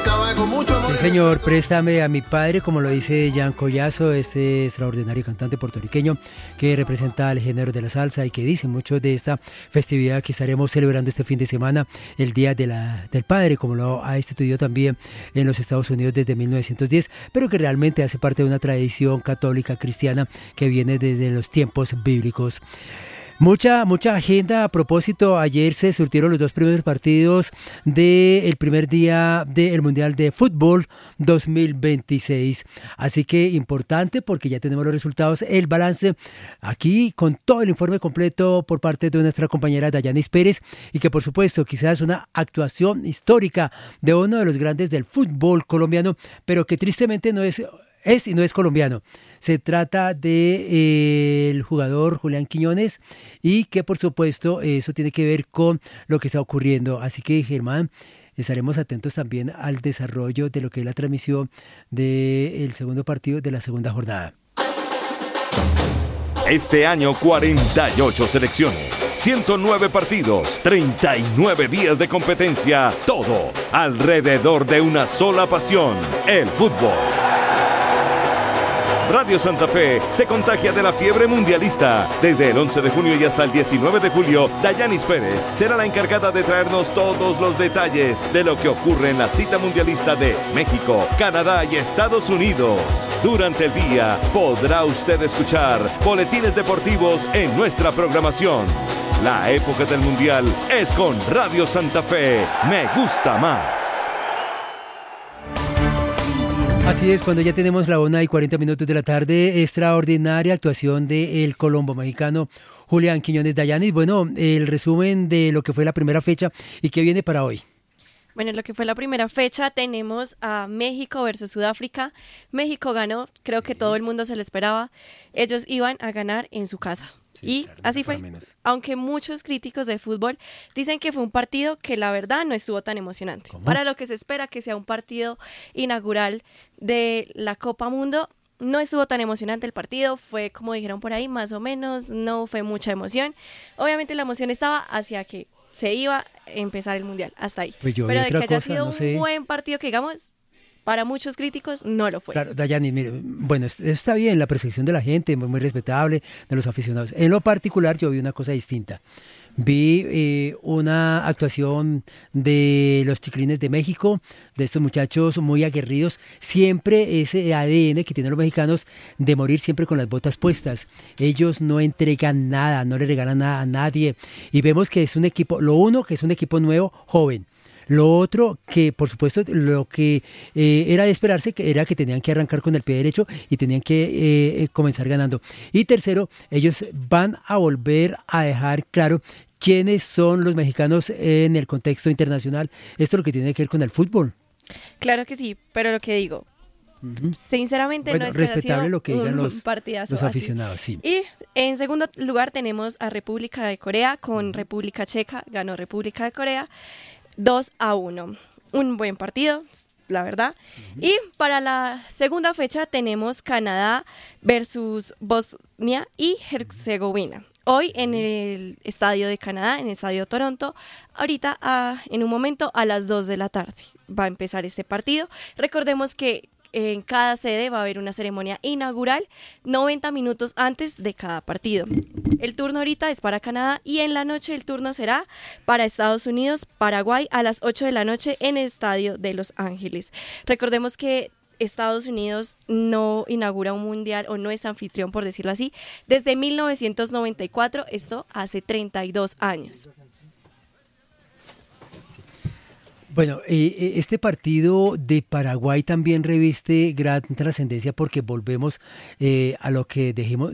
cantaba con mucho amor. Sí, señor, préstame a mi padre, como lo dice Jan Collazo, este extraordinario cantante puertorriqueño que representa el género de la salsa y que dice mucho de esta festividad que estaremos celebrando este fin de semana, el Día del Padre, como lo ha instituido también en los Estados Unidos desde 1910, pero que realmente hace parte de una tradición católica cristiana que viene desde los tiempos bíblicos. Mucha agenda a propósito. Ayer se surtieron los dos primeros partidos del primer día del Mundial de Fútbol 2026. Así que importante porque ya tenemos los resultados, el balance aquí con todo el informe completo por parte de nuestra compañera Dayanis Pérez y que por supuesto quizás una actuación histórica de uno de los grandes del fútbol colombiano, pero que tristemente no es y no es colombiano. Se trata de el jugador Julián Quiñones y que por supuesto eso tiene que ver con lo que está ocurriendo. Así que Germán, estaremos atentos también al desarrollo de lo que es la transmisión del segundo partido de la segunda jornada. Este año 48 selecciones, 109 partidos, 39 días de competencia, todo alrededor de una sola pasión, el fútbol. Radio Santa Fe se contagia de la fiebre mundialista. Desde el 11 de junio y hasta el 19 de julio, Dayanis Pérez será la encargada de traernos todos los detalles de lo que ocurre en la cita mundialista de México, Canadá y Estados Unidos. Durante el día podrá usted escuchar boletines deportivos en nuestra programación. La época del mundial es con Radio Santa Fe. Me gusta más. Así es, cuando ya tenemos la 1:40 de la tarde, extraordinaria actuación del colombo mexicano Julián Quiñones. Dayanis, bueno, el resumen de lo que fue la primera fecha y qué viene para hoy. Bueno, en lo que fue la primera fecha tenemos a México versus Sudáfrica. México ganó, creo que todo el mundo se lo esperaba. Ellos iban a ganar en su casa. Sí, y claro, así fue, aunque muchos críticos de fútbol dicen que fue un partido que la verdad no estuvo tan emocionante. ¿Cómo? Para lo que se espera que sea un partido inaugural de la Copa Mundo, no estuvo tan emocionante el partido, fue como dijeron por ahí, más o menos, no fue mucha emoción. Obviamente la emoción estaba hacia que se iba a empezar el Mundial, hasta ahí. Pues pero de que haya cosa, sido un buen partido que digamos, para muchos críticos no lo fue. Claro, Dayani, mire, bueno, está bien, la percepción de la gente, muy respetable, de los aficionados. En lo particular yo vi una cosa distinta. Vi una actuación de los Chiquilines de México, de estos muchachos muy aguerridos, siempre ese ADN que tienen los mexicanos de morir siempre con las botas puestas. Ellos no entregan nada, no le regalan nada a nadie. Y vemos que es un equipo, lo uno, que es un equipo nuevo, joven. Lo otro, que por supuesto lo que era de esperarse, que era que tenían que arrancar con el pie derecho y tenían que comenzar ganando. Y tercero, ellos van a volver a dejar claro quiénes son los mexicanos en el contexto internacional. Esto es lo que tiene que ver con el fútbol. Claro que sí, pero lo que digo, sinceramente bueno, no es que haya sido lo que digan un partidazo los aficionados, sí. Y en segundo lugar tenemos a República de Corea con República Checa, ganó República de Corea 2-1. Un buen partido, la verdad. Y para la segunda fecha tenemos Canadá versus Bosnia y Herzegovina. Hoy en el estadio de Canadá, en el estadio Toronto, ahorita en un momento a las 2 de la tarde va a empezar este partido. Recordemos que en cada sede va a haber una ceremonia inaugural 90 minutos antes de cada partido. El turno ahorita es para Canadá y en la noche el turno será para Estados Unidos, Paraguay a las 8 de la noche en el estadio de Los Ángeles. Recordemos que Estados Unidos no inaugura un mundial o no es anfitrión, por decirlo así, desde 1994, esto hace 32 años. Bueno, este partido de Paraguay también reviste gran trascendencia porque volvemos a lo que dijimos,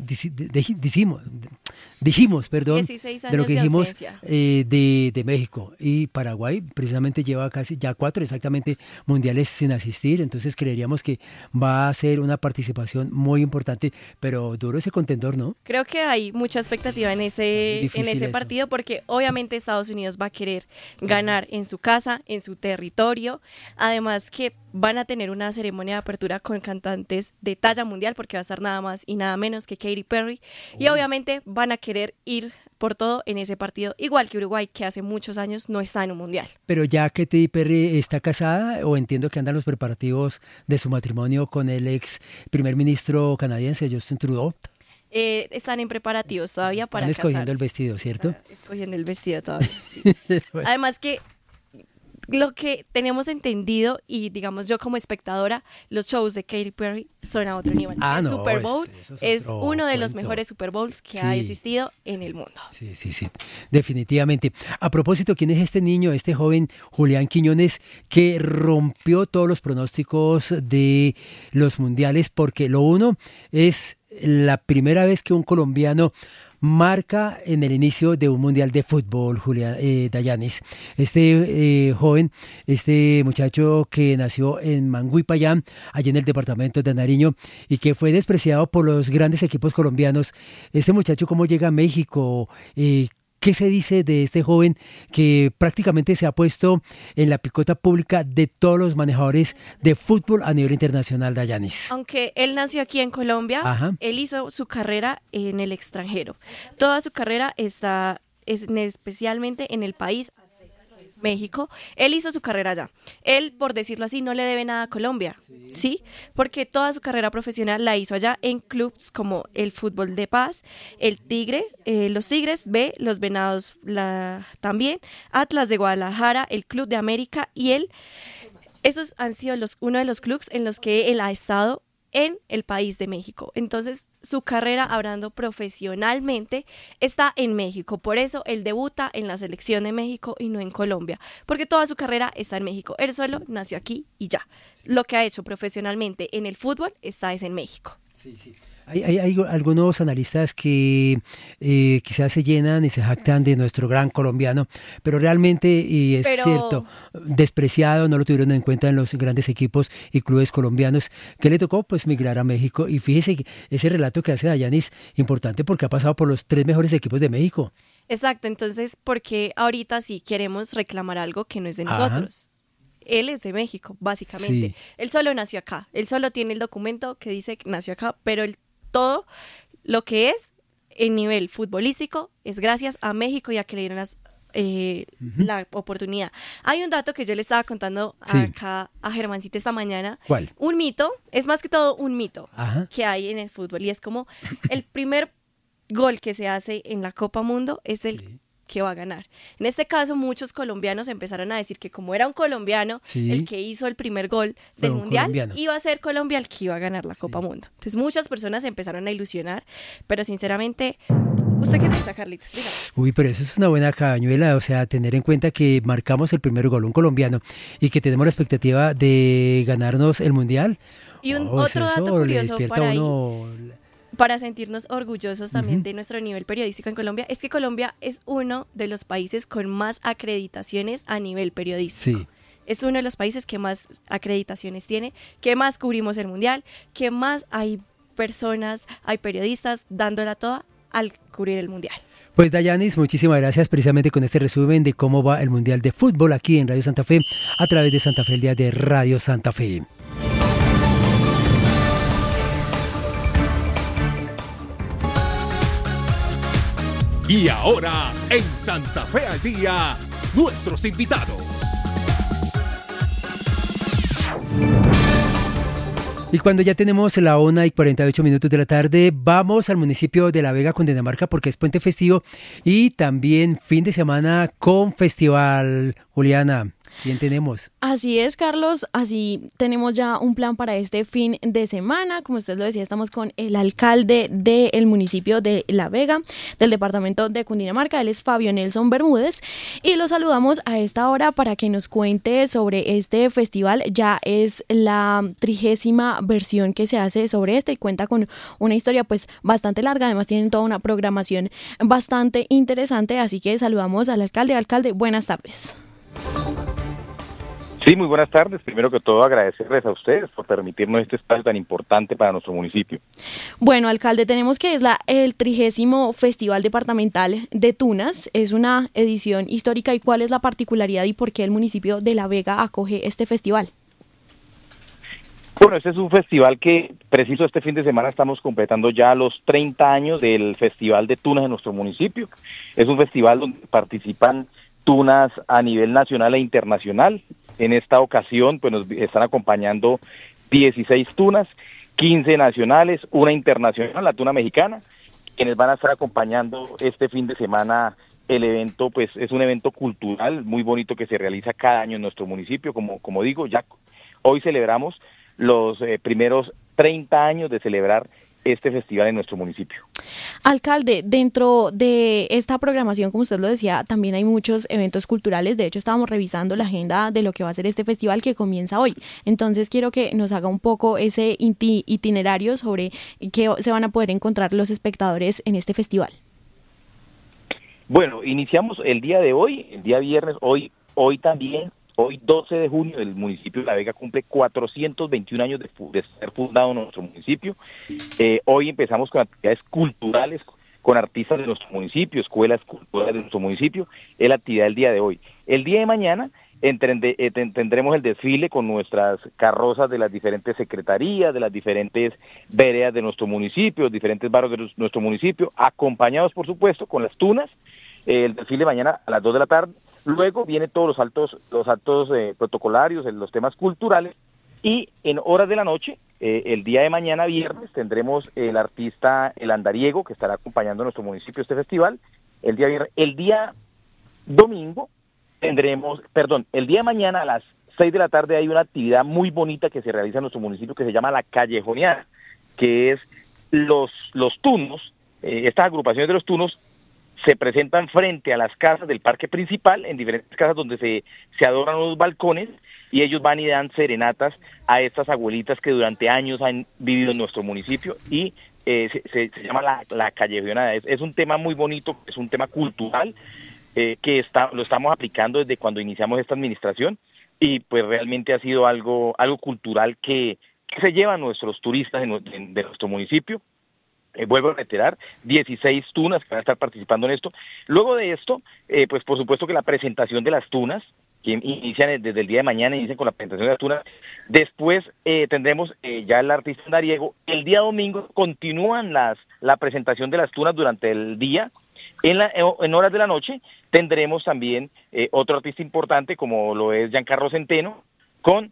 de lo que dijimos de México. Y Paraguay precisamente lleva casi ya 4 exactamente mundiales sin asistir, entonces creeríamos que va a ser una participación muy importante, pero duro ese contendor, ¿no? Creo que hay mucha expectativa en ese partido porque obviamente Estados Unidos va a querer ganar en su casa, en su territorio, además que van a tener una ceremonia de apertura con cantantes de talla mundial porque va a estar nada más y nada menos que Katy Perry y obviamente van a querer ir por todo en ese partido, igual que Uruguay, que hace muchos años no está en un mundial. Pero ya Katy Perry está casada, o entiendo que andan los preparativos de su matrimonio con el ex primer ministro canadiense Justin Trudeau. Están en preparativos todavía para casarse. Están escogiendo el vestido, ¿cierto? Están escogiendo el vestido todavía, sí. Bueno. Además que lo que tenemos entendido, y digamos yo como espectadora, los shows de Katy Perry son a otro nivel. El Super Bowl es uno de los mejores Super Bowls que ha existido en el mundo. Sí, definitivamente. A propósito, ¿quién es este niño, este joven Julián Quiñones, que rompió todos los pronósticos de los mundiales? Porque lo uno es la primera vez que un colombiano marca en el inicio de un mundial de fútbol, Dayanis. Este joven, este muchacho que nació en Manguipayán, allí en el departamento de Nariño, y que fue despreciado por los grandes equipos colombianos. Este muchacho, ¿cómo llega a México? ¿Qué se dice de este joven que prácticamente se ha puesto en la picota pública de todos los manejadores de fútbol a nivel internacional, Dayanis? Aunque él nació aquí en Colombia, él hizo su carrera en el extranjero. Toda su carrera está especialmente en el país México. Él hizo su carrera allá. Él, por decirlo así, no le debe nada a Colombia, ¿sí? Porque toda su carrera profesional la hizo allá en clubes como el Fútbol de Paz, el Tigre, los Tigres B, los Venados también, Atlas de Guadalajara, el Club de América, y esos han sido uno de los clubes en los que él ha estado en el país de México. Entonces, su carrera, hablando profesionalmente, está en México. Por eso él debuta en la selección de México y no en Colombia, porque toda su carrera está en México. Él solo nació aquí y ya. Lo que ha hecho profesionalmente en el fútbol es en México. Sí. Hay algunos analistas que quizás se llenan y se jactan de nuestro gran colombiano, pero realmente, y es cierto, despreciado, no lo tuvieron en cuenta en los grandes equipos y clubes colombianos, que le tocó pues migrar a México. Y fíjese que ese relato que hace Dayanis, importante porque ha pasado por los 3 mejores equipos de México. Exacto, entonces, porque ahorita sí queremos reclamar algo que no es de nosotros. Él es de México, básicamente. Él solo nació acá. Él solo tiene el documento que dice que nació acá, pero todo lo que es en nivel futbolístico es gracias a México y a que le dieron la oportunidad. Hay un dato que yo le estaba contando acá a Germancito esta mañana. ¿Cuál? Un mito, es más que todo un mito que hay en el fútbol, y es como el primer gol que se hace en la Copa Mundo es el que va a ganar. En este caso, muchos colombianos empezaron a decir que como era un colombiano el que hizo el primer gol del mundial, iba a ser Colombia el que iba a ganar la Copa Mundo. Entonces muchas personas se empezaron a ilusionar, pero sinceramente, ¿usted qué piensa, Carlitos? Díganos. Uy, pero eso es una buena cañuela, o sea, tener en cuenta que marcamos el primer gol, un colombiano, y que tenemos la expectativa de ganarnos el mundial. Y otro dato curioso para sentirnos orgullosos también de nuestro nivel periodístico en Colombia, es que Colombia es uno de los países con más acreditaciones a nivel periodístico. Sí. Es uno de los países que más acreditaciones tiene, que más cubrimos el mundial, que más hay personas, hay periodistas dándola toda al cubrir el mundial. Pues Dayanis, muchísimas gracias precisamente con este resumen de cómo va el Mundial de Fútbol aquí en Radio Santa Fe, a través de Santa Fe el Día de Radio Santa Fe. Y ahora, en Santa Fe al Día, nuestros invitados. Y cuando ya tenemos la 1:48 de la tarde, vamos al municipio de La Vega, Cundinamarca, porque es puente festivo y también fin de semana con festival. Juliana, ¿quién tenemos? Así es, Carlos, así tenemos ya un plan para este fin de semana. Como usted lo decía, estamos con el alcalde del municipio de La Vega, del departamento de Cundinamarca. Él es Fabio Nelson Bermúdez y lo saludamos a esta hora para que nos cuente sobre este festival. Ya es la 30ª versión que se hace sobre este y cuenta con una historia pues bastante larga. Además tienen toda una programación bastante interesante, así que saludamos al alcalde. Alcalde, buenas tardes. Sí, muy buenas tardes. Primero que todo, agradecerles a ustedes por permitirnos este espacio tan importante para nuestro municipio. Bueno, alcalde, tenemos que es el 30º Festival Departamental de Tunas. Es una edición histórica. ¿Y cuál es la particularidad y por qué el municipio de La Vega acoge este festival? Bueno, este es un festival que, preciso este fin de semana, estamos completando ya los 30 años del Festival de Tunas en nuestro municipio. Es un festival donde participan tunas a nivel nacional e internacional. En esta ocasión, pues nos están acompañando 16 tunas, 15 nacionales, una internacional, la tuna mexicana, quienes van a estar acompañando este fin de semana. El evento, pues, es un evento cultural muy bonito que se realiza cada año en nuestro municipio. Como digo, ya hoy celebramos los primeros 30 años de celebrar este festival en nuestro municipio. Alcalde, dentro de esta programación, como usted lo decía, también hay muchos eventos culturales. De hecho, estábamos revisando la agenda de lo que va a ser este festival que comienza hoy. Entonces, quiero que nos haga un poco ese itinerario sobre qué se van a poder encontrar los espectadores en este festival. Bueno, iniciamos el día de hoy, el día viernes, hoy también. Hoy, 12 de junio, el municipio de La Vega cumple 421 años de ser fundado en nuestro municipio. Hoy empezamos con actividades culturales, con artistas de nuestro municipio, escuelas culturales de nuestro municipio. Es la actividad del día de hoy. El día de mañana tendremos el desfile con nuestras carrozas de las diferentes secretarías, de las diferentes veredas de nuestro municipio, diferentes barrios de nuestro municipio, acompañados, por supuesto, con las tunas. El desfile mañana a las 2 de la tarde. Luego vienen todos los actos protocolarios, los temas culturales, y en horas de la noche, el día de mañana viernes, tendremos el artista El Andariego, que estará acompañando a nuestro municipio este festival. El día viernes, el día domingo el día de mañana a las 6 de la tarde hay una actividad muy bonita que se realiza en nuestro municipio que se llama la callejoneada, que es los tunos, estas agrupaciones de los tunos se presentan frente a las casas del parque principal, en diferentes casas donde se adornan los balcones, y ellos van y dan serenatas a estas abuelitas que durante años han vivido en nuestro municipio, y se llama la callejoneada. Es un tema muy bonito, es un tema cultural, que lo estamos aplicando desde cuando iniciamos esta administración, y pues realmente ha sido algo cultural que se llevan nuestros turistas de nuestro municipio. Vuelvo a reiterar, 16 tunas que van a estar participando en esto. Luego de esto, pues por supuesto que la presentación de las tunas, que inician desde el día de mañana, inician con la presentación de las tunas. Después tendremos ya el artista andariego. El día domingo continúan la presentación de las tunas durante el día. En horas de la noche tendremos también otro artista importante, como lo es Giancarlo Centeno, con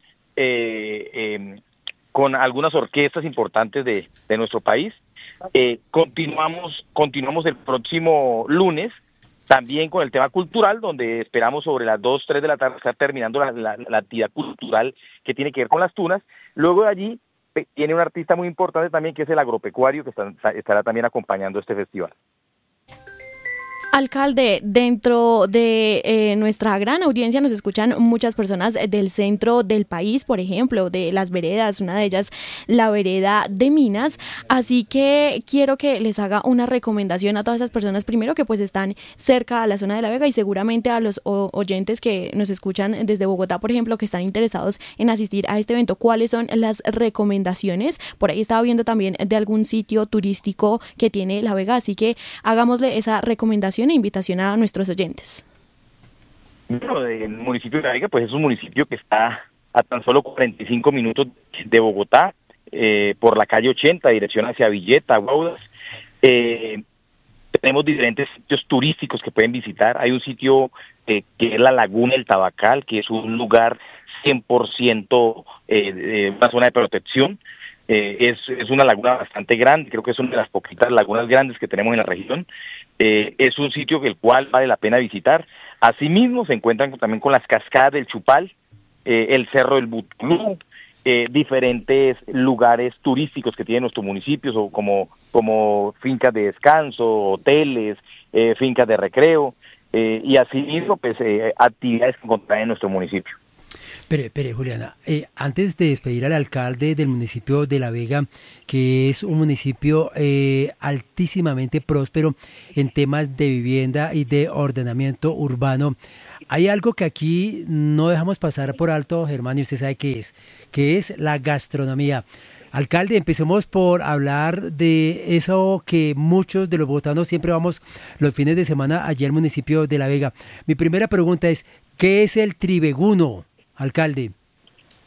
algunas orquestas importantes de nuestro país. Continuamos el próximo lunes también con el tema cultural, donde esperamos sobre las 2, 3 de la tarde estar terminando la actividad cultural que tiene que ver con las tunas. Luego de allí tiene un artista muy importante también, que es el agropecuario, que estará también acompañando este festival. Alcalde, dentro de nuestra gran audiencia nos escuchan muchas personas del centro del país, por ejemplo, de las veredas, una de ellas la vereda de Minas, así que quiero que les haga una recomendación a todas esas personas, primero que pues están cerca a la zona de La Vega, y seguramente a los oyentes que nos escuchan desde Bogotá, por ejemplo, que están interesados en asistir a este evento. ¿Cuáles son las recomendaciones? Por ahí estaba viendo también de algún sitio turístico que tiene La Vega, así que hagámosle esa recomendación e invitación a nuestros oyentes. Bueno, el municipio de La Vega, pues es un municipio que está a tan solo 45 minutos de Bogotá, por la calle 80, dirección hacia Villeta, Guaudas. Tenemos diferentes sitios turísticos que pueden visitar. Hay un sitio que es la Laguna del Tabacal, que es un lugar 100% una zona de protección. Es una laguna bastante grande, creo que es una de las poquitas lagunas grandes que tenemos en la región. Es un sitio el cual vale la pena visitar. Asimismo se encuentran también con las cascadas del Chupal, el Cerro del Butulú, diferentes lugares turísticos que tiene nuestro municipio, como fincas de descanso, hoteles, fincas de recreo, y asimismo pues actividades que encontrarán en nuestro municipio. Pero Juliana, antes de despedir al alcalde del municipio de La Vega, que es un municipio altísimamente próspero en temas de vivienda y de ordenamiento urbano, hay algo que aquí no dejamos pasar por alto, Germán, y usted sabe qué es la gastronomía. Alcalde, empecemos por hablar de eso que muchos de los bogotanos siempre vamos los fines de semana allí al municipio de La Vega. Mi primera pregunta es, ¿qué es el tribeguno, alcalde?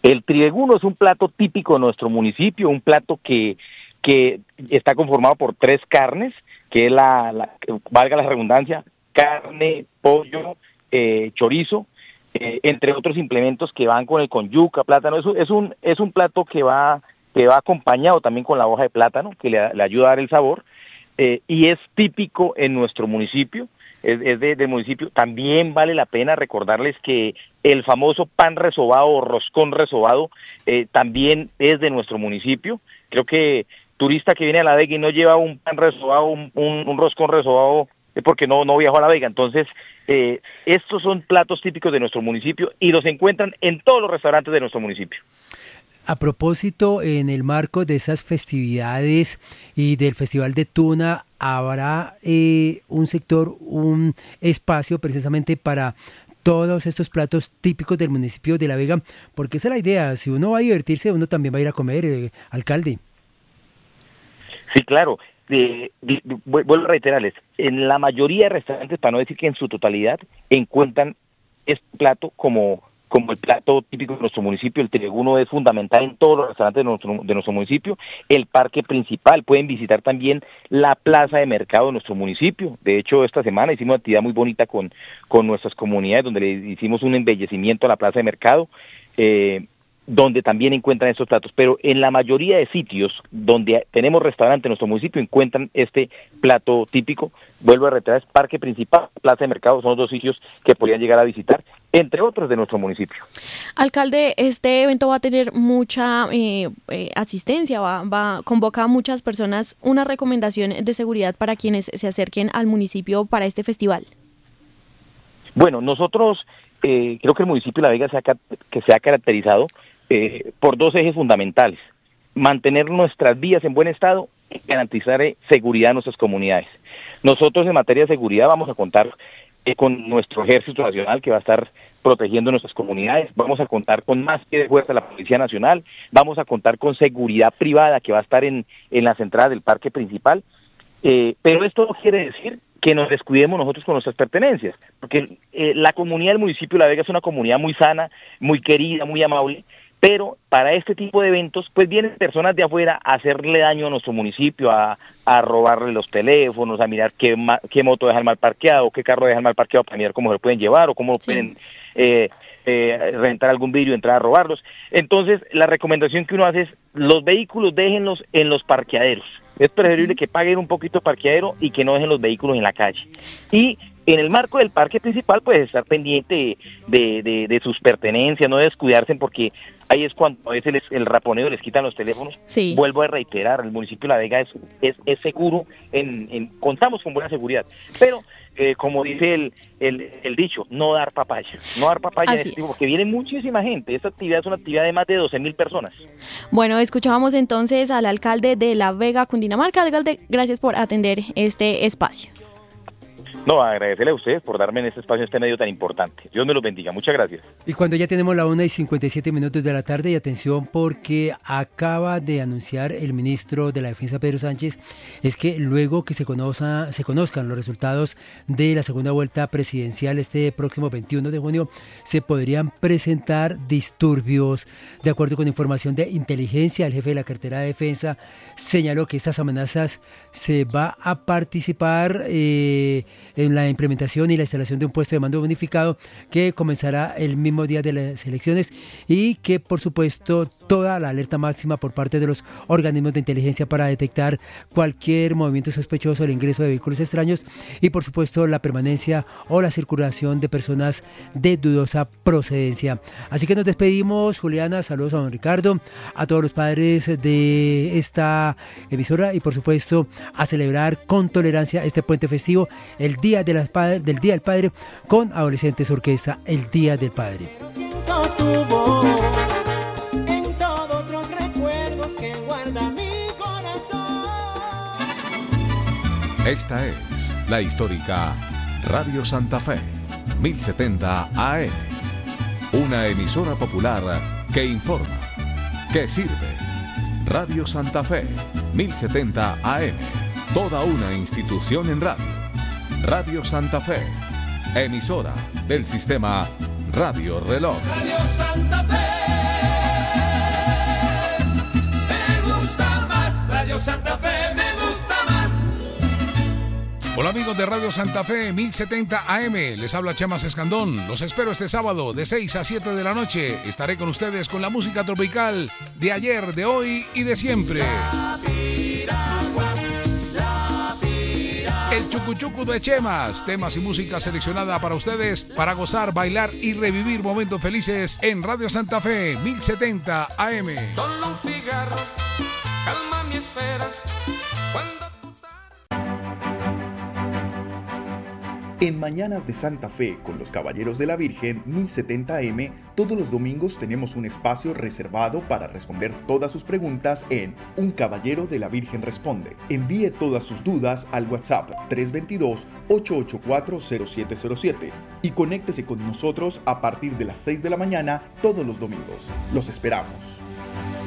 El triveguno es un plato típico de nuestro municipio, un plato que está conformado por 3 carnes, que es valga la redundancia, carne, pollo, chorizo, entre otros implementos que van con yuca, plátano. Es un plato que va acompañado también con la hoja de plátano, que le ayuda a dar el sabor, y es típico en nuestro municipio. Es del municipio. También vale la pena recordarles que el famoso pan resobado o roscón resobado también es de nuestro municipio. Creo que turista que viene a La Vega y no lleva un pan resobado, un roscón resobado, es porque no viajó a La Vega. Entonces, estos son platos típicos de nuestro municipio y los encuentran en todos los restaurantes de nuestro municipio. A propósito, en el marco de esas festividades y del Festival de Tuna, ¿habrá un sector, un espacio precisamente para todos estos platos típicos del municipio de La Vega? Porque esa es la idea, si uno va a divertirse, uno también va a ir a comer, alcalde. Sí, claro. Vuelvo a reiterarles, en la mayoría de restaurantes, para no decir que en su totalidad, encuentran este plato como el plato típico de nuestro municipio. El triveguno es fundamental en todos los restaurantes de nuestro municipio. El parque principal, pueden visitar también la plaza de mercado de nuestro municipio. De hecho, esta semana hicimos una actividad muy bonita con nuestras comunidades, donde le hicimos un embellecimiento a la plaza de mercado, donde también encuentran estos platos. Pero en la mayoría de sitios donde tenemos restaurante en nuestro municipio encuentran este plato típico. Vuelvo a reiterar, es parque principal, plaza de mercado, son los 2 sitios que podrían llegar a visitar, entre otros de nuestro municipio. Alcalde, este evento va a tener mucha asistencia, convoca a muchas personas. Una recomendación de seguridad para quienes se acerquen al municipio para este festival. Bueno, nosotros creo que el municipio de La Vega se ha caracterizado por 2 ejes fundamentales: mantener nuestras vías en buen estado y garantizar seguridad en nuestras comunidades. Nosotros en materia de seguridad vamos a contar con nuestro Ejército Nacional, que va a estar protegiendo nuestras comunidades. Vamos a contar con más pie de fuerza de la Policía Nacional. Vamos a contar con seguridad privada, que va a estar en las entradas del parque principal. Pero esto no quiere decir que nos descuidemos nosotros con nuestras pertenencias, porque la comunidad del municipio de La Vega es una comunidad muy sana, muy querida, muy amable, pero para este tipo de eventos pues vienen personas de afuera a hacerle daño a nuestro municipio, a robarle los teléfonos, a mirar qué moto dejan mal parqueado, qué carro dejan mal parqueado, para mirar cómo se lo pueden llevar o cómo lo pueden rentar algún vidrio y entrar a robarlos. Entonces la recomendación que uno hace es: los vehículos déjenlos en los parqueaderos. Es preferible que paguen un poquito de parqueadero y que no dejen los vehículos en la calle. Y en el marco del parque principal, pues estar pendiente de sus pertenencias, no descuidarse, porque ahí es cuando a veces el raponeo les quitan los teléfonos. Sí. Vuelvo a reiterar, el municipio de La Vega es seguro, contamos con buena seguridad, pero como dice el dicho, no dar papaya en este tipo, porque viene muchísima gente. Esta actividad es una actividad de más de 12,000 personas. Bueno, escuchábamos entonces al alcalde de La Vega, Cundinamarca. Alcalde, gracias por atender este espacio. No, agradecerle a ustedes por darme en este espacio, este medio tan importante. Dios me los bendiga. Muchas gracias. Y cuando ya tenemos la 1:57 de la tarde, y atención, porque acaba de anunciar el ministro de la Defensa, Pedro Sánchez, es que luego que se conozcan los resultados de la segunda vuelta presidencial este próximo 21 de junio, se podrían presentar disturbios. De acuerdo con información de inteligencia, el jefe de la cartera de defensa señaló que estas amenazas se va a participar en la implementación y la instalación de un puesto de mando unificado que comenzará el mismo día de las elecciones, y que por supuesto toda la alerta máxima por parte de los organismos de inteligencia para detectar cualquier movimiento sospechoso, el ingreso de vehículos extraños y por supuesto la permanencia o la circulación de personas de dudosa procedencia. Así que nos despedimos, Juliana, saludos a don Ricardo, a todos los padres de esta emisora, y por supuesto a celebrar con tolerancia este puente festivo, el Día del Día del Padre, con Adolescentes Orquesta, el Día del Padre. Siento tu voz en todos los recuerdos que guarda mi corazón. Esta es la histórica Radio Santa Fe, 1070 AM. Una emisora popular que informa, que sirve. Radio Santa Fe, 1070 AM. Toda una institución en radio. Radio Santa Fe, emisora del sistema Radio Reloj. Radio Santa Fe. amigos de Radio Santa Fe 1070 AM. Les habla Chema Escandón. Los espero este sábado de 6 a 7 de la noche. Estaré con ustedes con la música tropical de ayer, de hoy y de siempre. El Chucuchucu de Chemas, temas y música seleccionada para ustedes para gozar, bailar y revivir momentos felices en Radio Santa Fe 1070 AM. Solo un cigarro calma mi espera. En Mañanas de Santa Fe con los Caballeros de la Virgen 1070M, todos los domingos tenemos un espacio reservado para responder todas sus preguntas en Un Caballero de la Virgen Responde. Envíe todas sus dudas al WhatsApp 322-884-0707 y conéctese con nosotros a partir de las 6 de la mañana todos los domingos. Los esperamos.